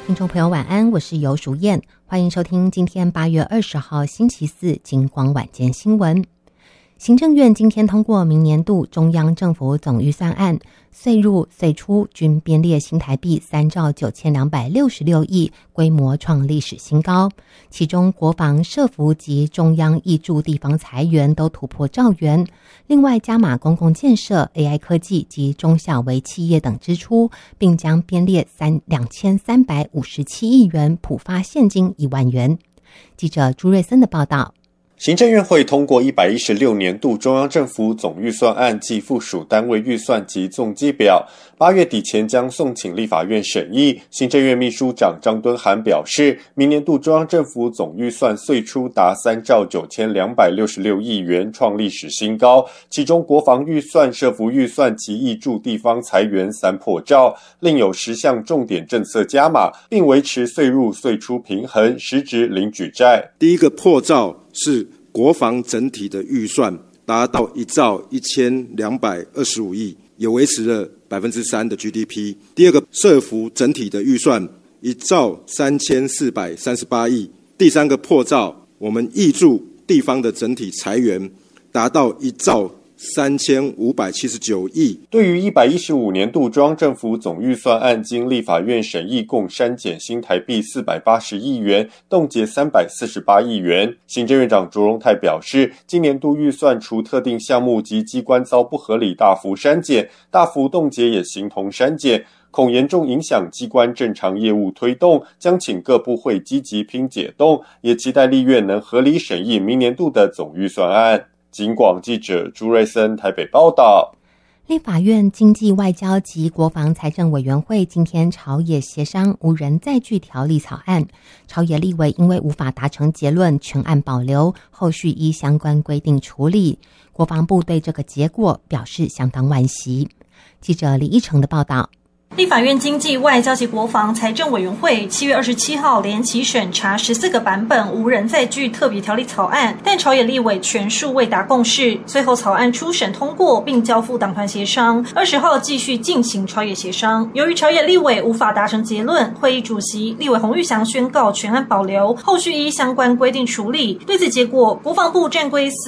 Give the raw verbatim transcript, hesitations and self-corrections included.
听众朋友晚安，我是尤淑燕，欢迎收听今天八月二十号星期四金光晚间新闻。行政院今天通过明年度中央政府总预算案，岁入岁出均编列新台币三兆九千两百六十六亿，规模创历史新高。其中国防、社福及中央挹注地方财源都突破兆元，另外加码公共建设、A I 科技及中小微企业等支出，并将编列三两千三百五十七亿元普发现金一万元。记者朱瑞森的报道。 行政院会通过一百一十六年度中央政府总预算案及附属单位预算及总计表，八月底前将送请立法院审议。行政院秘书长张敦涵表示，明年度中央政府总预算岁出达三兆九千两百六十六亿元，创历史新高。其中国防预算、社福预算及挹注地方财源三破兆，另有十项重点政策加码，并维持岁入岁出平衡，实质零举债。 第一个破兆是国防整体的预算达到一兆一千两百二十五亿，也维持了百分之三的 G D P。第二个，社福整体的预算一兆三千四百三十八亿。第三个破兆，我们挹注地方的整体财源达到一兆三千五百七十九亿。 对于一百一十五年度中央政府总预算案经立法院审议，共删减新台币四百八十亿元，冻结三百四十八亿元。行政院长卓荣泰表示，今年度预算除特定项目及机关遭不合理大幅删减，大幅冻结也形同删减，恐严重影响机关正常业务推动，将请各部会积极拼解冻，也期待立院能合理审议明年度的总预算案。警广记者朱瑞森台北报道。 立法院经济外交及国防财政委员会今天朝野协商无人载具条例草案，朝野立委因为无法达成结论，全案保留，后续依相关规定处理。国防部对这个结果表示相当惋惜。记者李一成的报道。 立法院经济外交及国防财政委员会七月二十七号连期审查十四个版本无人载具特别条例草案，但朝野立委全数未达共识，最后草案初审通过，并交付党团协商，二十号继续进行朝野协商。由于朝野立委无法达成结论，会议主席立委洪玉祥宣告全案保留，后续依相关规定处理。对此结果，国防部战规司